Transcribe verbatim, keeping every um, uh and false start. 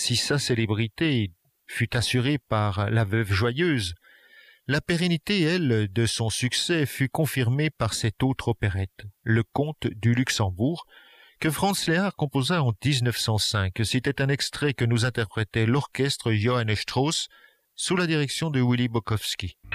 si sa célébrité fut assurée par La Veuve Joyeuse, la pérennité, elle, de son succès fut confirmée par cette autre opérette, Le Comte du Luxembourg, que Franz Lehár composa en dix-neuf cent cinq. C'était un extrait que nous interprétait l'orchestre Johannes Strauss sous la direction de Willy Bokowski.